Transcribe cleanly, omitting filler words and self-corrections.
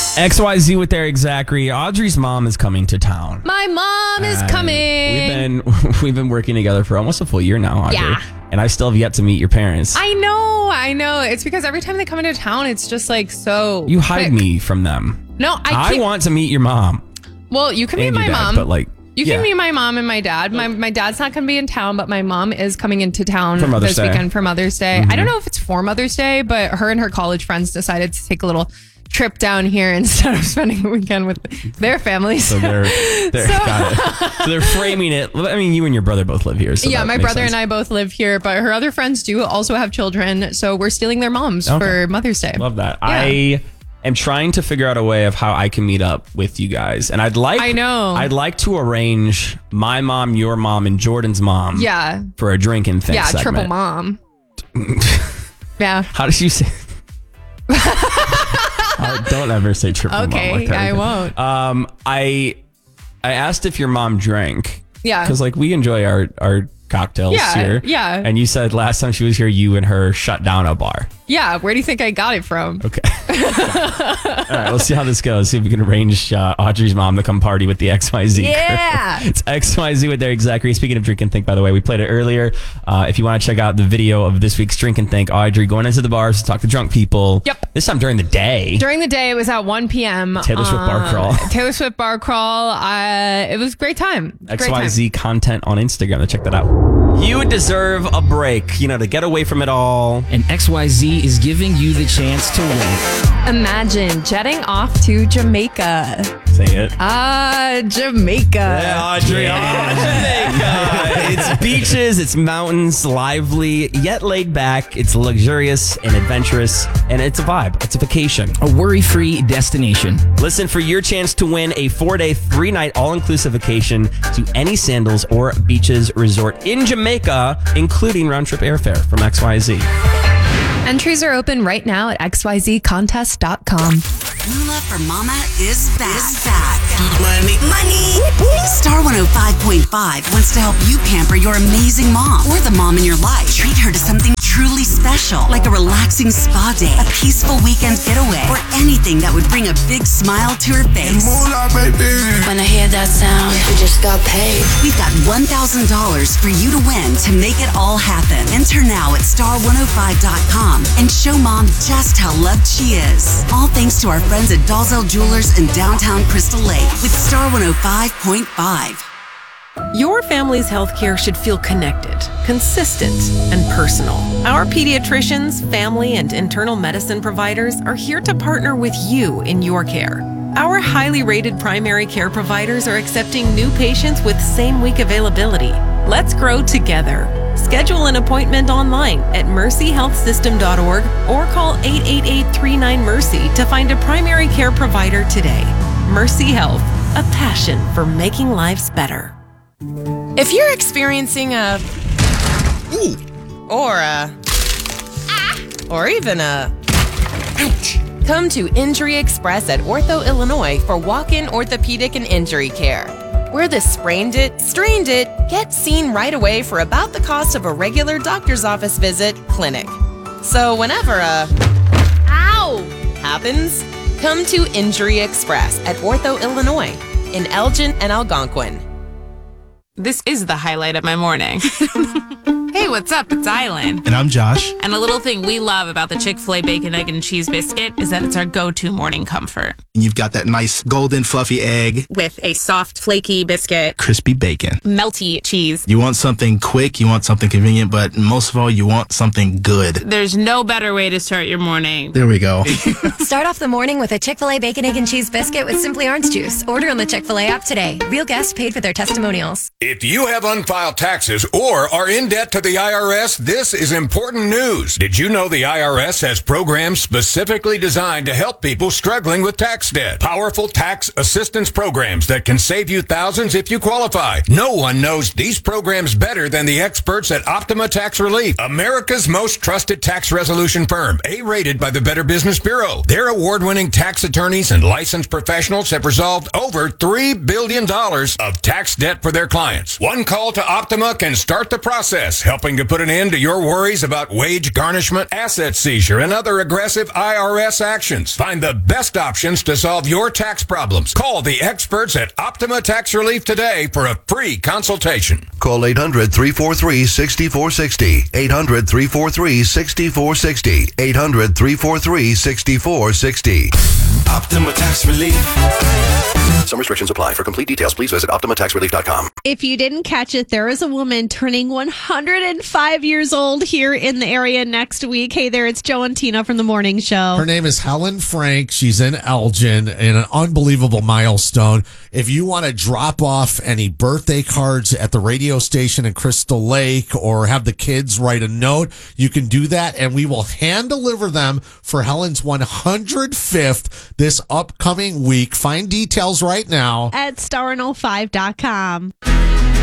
XYZ with Eric Zachary. Audrey's mom is coming to town. My mom is coming. We've been working together for almost a full year now, Audrey. Yeah. And I still have yet to meet your parents. I know. It's because every time they come into town, it's just like so. You hide me from them. No, I want to meet your mom. Well, you can meet And my your dad, mom. but like. You can meet my mom and my dad. My dad's not going to be in town, but my mom is coming into town this weekend for Mother's Day. Mm-hmm. I don't know if it's for Mother's Day, but her and her college friends decided to take a little trip down here instead of spending the weekend with their families. So they're got it. So they're framing it. I mean, you and your brother both live here. So yeah, my brother and I both live here, but her other friends do also have children. So we're stealing their moms for Mother's Day. Love that. Yeah. I'm trying to figure out a way of how I can meet up with you guys. And I'd like to arrange my mom, your mom, and Jordan's mom for a drink and think segment. Triple mom. Yeah. How did you say? Don't ever say triple mom. Okay, I won't. I asked if your mom drank. Yeah. Because like we enjoy our cocktails here. Yeah. And you said last time she was here, you and her shut down a bar. Yeah. Where do you think I got it from? Okay. All right, we'll see how this goes. See if we can arrange Audrey's mom to come party with the XYZ Yeah. crew. It's XYZ with Eric Zachary. Speaking of Drink and Think, by the way, we played it earlier. If you want to check out the video of this week's Drink and Think, Audrey going into the bars to talk to drunk people. Yep. This time during the day. During the day, it was at 1 p.m. Taylor Swift bar crawl. Taylor Swift bar crawl. It was a great time. XYZ content on Instagram. Check that out. You deserve a break, to get away from it all. And XYZ is giving you the chance to win. Imagine jetting off to Jamaica. Say it. Jamaica. Yeah, Audrey. Jamaica. It's beaches, it's mountains, lively, yet laid back. It's luxurious and adventurous, and it's a vibe. It's a vacation. A worry-free destination. Listen for your chance to win a 4-day, 3-night all-inclusive vacation to any Sandals or Beaches resort in Jamaica, including round-trip airfare from XYZ. Entries are open right now at xyzcontest.com. Moolah for Mama is back. Money. Star 105.5 wants to help you pamper your amazing mom or the mom in your life. Treat her to something truly special, like a relaxing spa day, a peaceful weekend getaway, or anything that would bring a big smile to her face. Moolah, baby. When I hear that sound, we just got paid. We've got $1,000 for you to win to make it all happen. Enter now at star105.com and show Mom just how loved she is. All thanks to our friends at Dalzell Jewelers in downtown Crystal Lake with Star 105.5. Your family's healthcare should feel connected, consistent, and personal. Our pediatricians, family, and internal medicine providers are here to partner with you in your care. Our highly rated primary care providers are accepting new patients with same-week availability. Let's grow together. Schedule an appointment online at mercyhealthsystem.org or call 888-39-MERCY to find a primary care provider today. Mercy Health, a passion for making lives better. If you're experiencing a or even a ouch, come to Injury Express at Ortho, Illinois for walk-in orthopedic and injury care. Where the sprained it, strained it, get seen right away for about the cost of a regular doctor's office visit, clinic. So whenever a ow happens, come to Injury Express at Ortho, Illinois in Elgin and Algonquin. This is the highlight of my morning. Hey, what's up? It's Island. And I'm Josh. And a little thing we love about the Chick-fil-A Bacon, Egg, and Cheese Biscuit is that it's our go-to morning comfort. And you've got that nice golden fluffy egg. With a soft, flaky biscuit. Crispy bacon. Melty cheese. You want something quick, you want something convenient, but most of all, you want something good. There's no better way to start your morning. There we go. Start off the morning with a Chick-fil-A Bacon, Egg, and Cheese Biscuit with Simply Orange Juice. Order on the Chick-fil-A app today. Real guests paid for their testimonials. If you have unfiled taxes or are in debt to the IRS, this is important news. Did you know the IRS has programs specifically designed to help people struggling with tax debt? Powerful tax assistance programs that can save you thousands if you qualify. No one knows these programs better than the experts at Optima Tax Relief, America's most trusted tax resolution firm, A-rated by the Better Business Bureau. Their award-winning tax attorneys and licensed professionals have resolved over $3 billion of tax debt for their clients. One call to Optima can start the process, helping helping to put an end to your worries about wage garnishment, asset seizure, and other aggressive IRS actions. Find the best options to solve your tax problems. Call the experts at Optima Tax Relief today for a free consultation. Call 800-343-6460. 800-343-6460. 800-343-6460. Optima Tax Relief. Some restrictions apply. For complete details, please visit OptimaTaxRelief.com. If you didn't catch it, there is a woman turning 105 years old here in the area next week. Hey there, it's Joe and Tina from The Morning Show. Her name is Helen Frank. She's in Elgin, in an unbelievable milestone. If you want to drop off any birthday cards at the radio station in Crystal Lake or have the kids write a note, you can do that, and we will hand deliver them for Helen's 105th this upcoming week. Find details right now at star105.com.